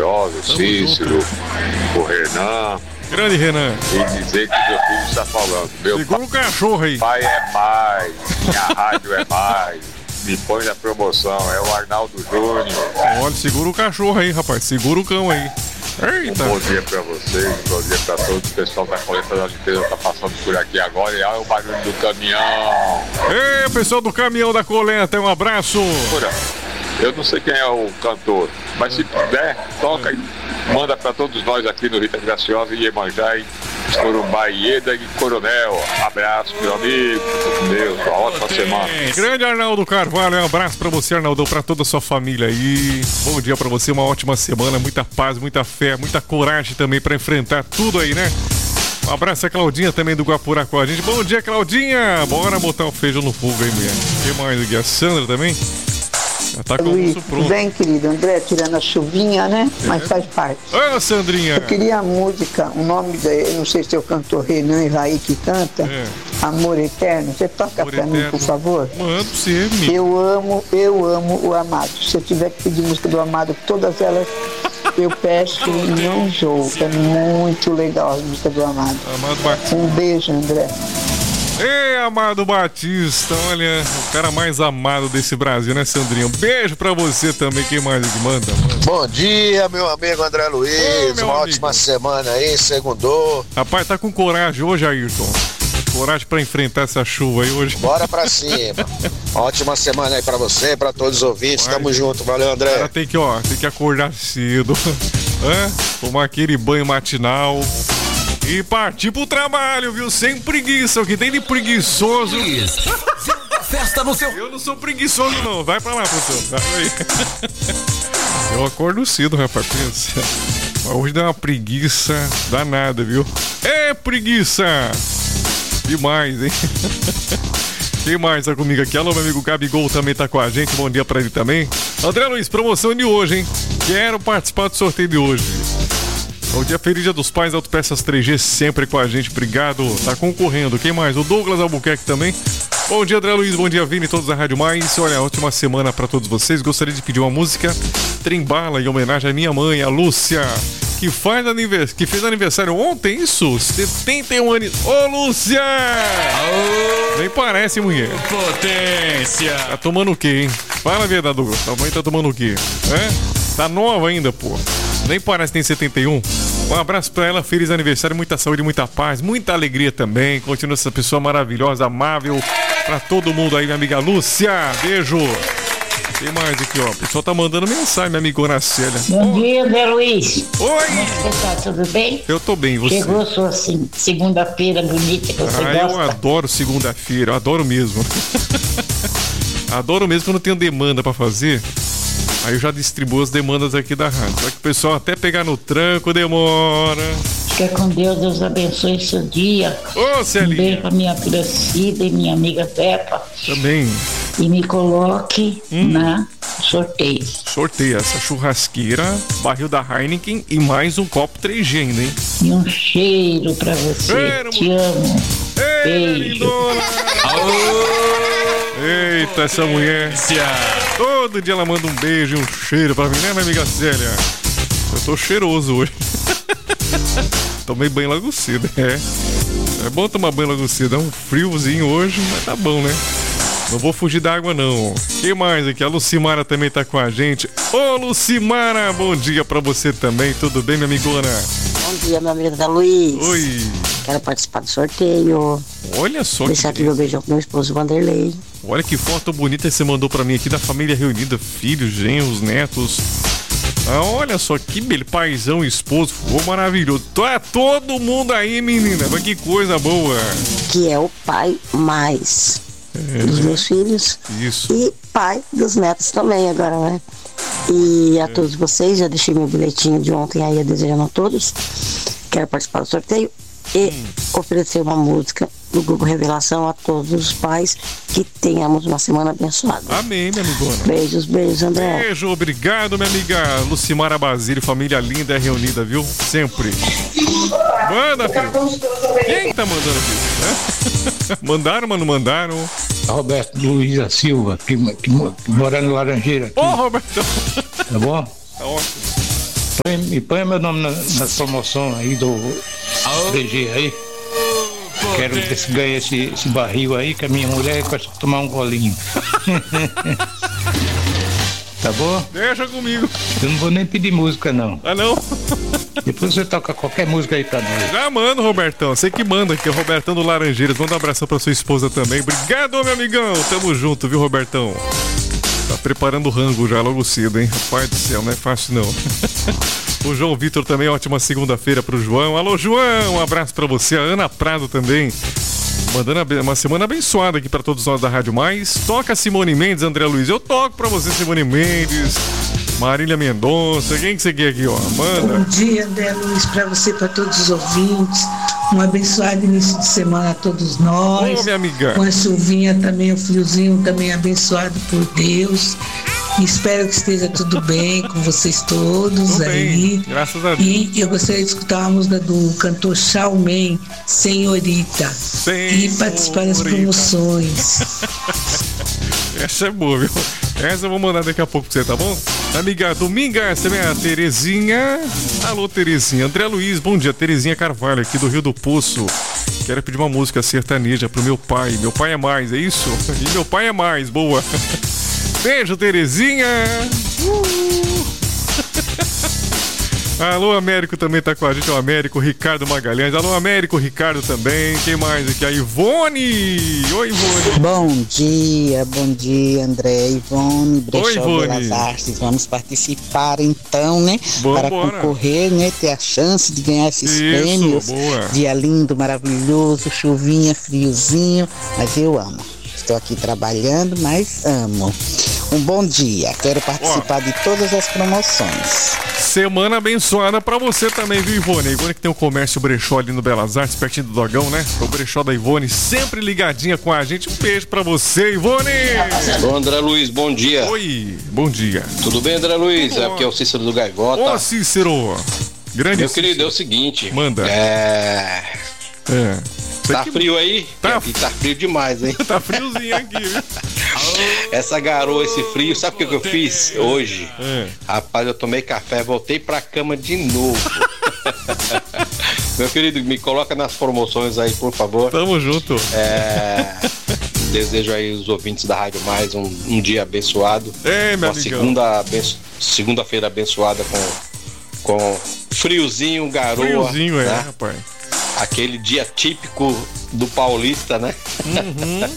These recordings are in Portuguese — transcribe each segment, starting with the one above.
Graciosa, o Cícero, o Renan. Grande Renan. E dizer que meu filho está falando. Meu segura o cachorro aí. Pai é mais, minha rádio é mais. Me põe na promoção, é o Arnaldo Júnior. Olha, segura o cachorro aí, rapaz. Segura o cão aí. Eita. Bom dia pra vocês, bom dia pra todos. O pessoal da coleta da limpeza tá passando por aqui agora e olha o barulho do caminhão. Ei, pessoal do caminhão da coleta, um abraço. Eu não sei quem é o cantor, mas se puder, toca e manda pra todos nós aqui no Rita Graciosa, Iemanjá, Corumbá, Ieda e Coronel. Abraço, meu amigo. Com Deus, uma ótima semana. Grande Arnaldo Carvalho, um abraço pra você, Arnaldo, pra toda a sua família aí. Bom dia pra você, uma ótima semana, muita paz, muita fé, muita coragem também pra enfrentar tudo aí, né? Um abraço a Claudinha também do Guapurá com a gente. Bom dia, Claudinha. Bora botar o feijão no fogo aí, mulher. Quem mais aqui? A Sandra também? Já tá com o almoço pronto. Bem, querido André, tirando a chuvinha, né? Mas faz parte. Ô, Sandrinha. Eu queria a música, o nome eu não sei se é o cantor Renan Iraí que canta, Amor Eterno. Você toca Amor pra Eterno. Mim, por favor? Mando você, amigo. Eu amo o Amado. Se eu tiver que pedir música do Amado, todas elas eu peço e não enjoo. É muito legal a música do Amado. Amado Batista. Um beijo, André. Ei, Amado Batista, olha, o cara mais amado desse Brasil, né, Sandrinho? Um beijo pra você também, quem mais aqui manda? Bom dia, meu amigo André Luiz, uma ótima semana aí, segundou. Rapaz, tá com coragem hoje, Ayrton? Coragem pra enfrentar essa chuva aí hoje? Bora pra cima. Ótima semana aí pra você, pra todos os ouvintes, tamo junto, valeu, André. Cara, tem que acordar cedo, tomar aquele banho matinal. E partir pro trabalho, viu? Sem preguiça. O que tem de preguiçoso. Festa no seu. Eu não sou preguiçoso, não. Vai pra lá, professor. Vai aí. Eu acordo cedo, rapaz. Pensa. Hoje dá uma preguiça danada, viu? É preguiça! Demais, hein? Quem mais tá comigo aqui? Alô, meu amigo Gabigol também tá com a gente. Bom dia pra ele também. André Luiz, promoção de hoje, hein? Quero participar do sorteio de hoje. Bom dia, feliz Dia dos Pais, Autopeças 3G sempre com a gente, obrigado. Tá concorrendo, quem mais? O Douglas Albuquerque também. Bom dia, André Luiz, bom dia, Vini, todos da Rádio Mais. Olha, ótima semana pra todos vocês. Gostaria de pedir uma música Trembala, em homenagem à minha mãe, a Lúcia, que fez aniversário ontem, isso? 71 anos. Ô, Lúcia! Nem parece, mulher. Potência! Tá tomando o quê, hein? Fala a verdade, Douglas. A mãe tá tomando o quê? Tá nova ainda, pô. Nem parece que tem 71. Um abraço pra ela, feliz aniversário, muita saúde, muita paz, muita alegria também. Continua essa pessoa maravilhosa, amável. Pra todo mundo aí, minha amiga Lúcia. Beijo. Tem mais aqui, ó. O pessoal tá mandando mensagem, minha amigona Célia. Bom dia, André Luiz. Oi! Como é que você tá? Tudo bem? Eu tô bem, você? Chegou a sua segunda-feira bonita que você gosta? Eu adoro segunda-feira, eu adoro mesmo. Adoro mesmo quando tenho demanda pra fazer. Aí eu já distribuo as demandas aqui da rádio. Só que o pessoal até pegar no tranco demora. Fica com Deus, Deus abençoe seu dia. Ô, Celinha. Um beijo pra minha filha Cida e minha amiga Peppa. Também. E me coloque na sorteio. Sorteia essa churrasqueira, barril da Heineken e mais um copo 3G ainda, hein? E um cheiro pra você. Te amo. Beijo. Eita, essa mulher. Todo dia ela manda um beijo e um cheiro pra mim, né, minha amiga Célia? Eu tô cheiroso hoje. Tomei banho logo cedo, É bom tomar banho logo cedo. É um friozinho hoje, mas tá bom, né? Não vou fugir da água, não. Quem mais aqui? A Lucimara também tá com a gente. Ô, Lucimara, bom dia pra você também. Tudo bem, minha amigona? Bom dia, meu amigo da Luiz. Oi. Quero participar do sorteio. Olha só. Deixar aqui meu beijão pro meu esposo Vanderlei. Olha que foto bonita você mandou pra mim aqui da família reunida. Filhos, genros, netos. Olha só que beleza. Paizão, esposo. Ficou maravilhoso. É todo mundo aí, menina. Mas que coisa boa. Que é o pai mais dos meus filhos. Isso. E pai dos netos também agora, né? E a todos vocês, já deixei meu bilhetinho de ontem aí, desejando a todos. Quero participar do sorteio e oferecer uma música do Grupo Revelação a todos os pais, que tenhamos uma semana abençoada. Amém, minha amigona. Beijos, beijos, André. Beijo, obrigado, minha amiga Lucimara Basílio, família linda e reunida, viu? Sempre. Manda, filho. Quem tá mandando aqui? Mandaram, mas não mandaram? Roberto Luiz da Silva, que mora no Laranjeira. Ô, Roberto. Tá bom? Tá ótimo. Me põe meu nome na promoção aí do DG aí. Quero ver se ganha esse barril aí, que a minha mulher vai tomar um golinho. Tá bom? Deixa comigo. Eu não vou nem pedir música, não. Ah, não? Depois você toca qualquer música aí pra nós. Já mando, Robertão. Você que manda aqui, é o Robertão do Laranjeiras. Manda um abração pra sua esposa também. Obrigado, meu amigão. Tamo junto, viu, Robertão? Tá preparando o rango já logo cedo, hein? Rapaz do céu, não é fácil, não. O João Vitor também, ótima segunda-feira pro João. Alô, João, um abraço pra você. A Ana Prado também. Mandando uma semana abençoada aqui pra todos nós da Rádio Mais. Toca Simone Mendes, André Luiz. Eu toco pra você, Simone Mendes, Marília Mendonça. Quem que você quer aqui, ó? Manda. Bom dia, André Luiz, pra você, pra todos os ouvintes. Um abençoado início de semana a todos nós. Ô, minha amiga. Com a chuvinha também, o friozinho também abençoado por Deus. Espero que esteja tudo bem com vocês todos. Tudo aí. Bem, graças a Deus. E eu gostaria de escutar uma música do cantor Shawn Mendes, Senhorita. E participar das promoções. Essa é boa, viu? Essa eu vou mandar daqui a pouco pra você, tá bom? Amiga Dominga, essa é a Terezinha. Alô, Terezinha. André Luiz, bom dia. Terezinha Carvalho, aqui do Rio do Poço. Quero pedir uma música sertaneja pro meu pai. Meu pai é mais, é isso? E meu pai é mais, boa. Beijo, Terezinha. Alô, Américo também tá com a gente. O Américo, Ricardo Magalhães. Alô, Américo, Ricardo também. Quem mais aqui? A Ivone. Oi, Ivone. Bom dia, André. Ivone, Brechó Belas Artes. Vamos participar então, né? Para concorrer, né? Ter a chance de ganhar esses prêmios. Boa. Dia lindo, maravilhoso, chuvinha, friozinho. Mas eu amo. Estou aqui trabalhando, mas amo. Um bom dia. Quero participar de todas as promoções. Semana abençoada pra você também, viu, Ivone? A Ivone que tem um comércio brechó ali no Belas Artes, pertinho do Dogão, né? O brechó da Ivone, sempre ligadinha com a gente. Um beijo pra você, Ivone! Ô, André Luiz, bom dia. Oi, bom dia. Tudo bem, André Luiz? Aqui é o Cícero do Gaivota. Ô, Cícero! Grande Meu Cícero. querido, é o seguinte. Manda. Tá frio aí? Tá frio demais, hein? Tá friozinho aqui, viu? Essa garoa, esse frio, sabe o que eu fiz hoje? Rapaz, eu tomei café, voltei pra cama de novo. Meu querido, me coloca nas promoções aí, por favor. Tamo junto. Desejo aí os ouvintes da Rádio Mais um dia abençoado. Uma segunda-feira abençoada com friozinho, garoa. Friozinho, né? Rapaz. Aquele dia típico do paulista, né? Uhum.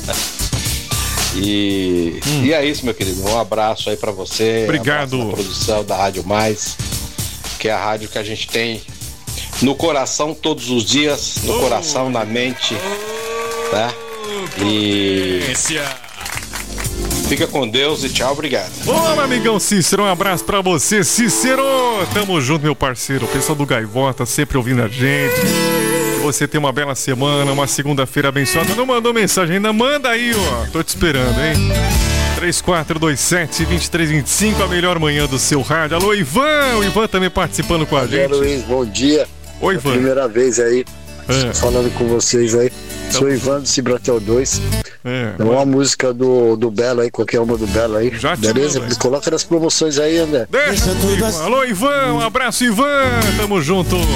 E é isso, meu querido. Um abraço aí pra você. Obrigado. Um abraço na produção da Rádio Mais, que é a rádio que a gente tem no coração todos os dias, no coração, na mente, tá? E fica com Deus e tchau, obrigado. Ô, meu amigão Cícero, um abraço pra você, Cícero. Tamo junto, meu parceiro. O pessoal do Gaivota sempre ouvindo a gente. Que você tenha uma bela semana, uma segunda-feira abençoada. Não mandou mensagem ainda? Manda aí, ó. Tô te esperando, hein? 3427-2325, a melhor manhã do seu rádio. Alô, Ivan! O Ivan também participando com a gente. Luiz, bom dia. Oi, Ivan. Primeira vez aí, falando com vocês aí. Sou Ivan do Cibratel 2. Uma música do Belo aí, qualquer uma do Belo aí. Já beleza? Me coloca nas promoções aí, André. Deixa tudo assim. Alô, Ivan, um abraço, Ivan. Tamo junto.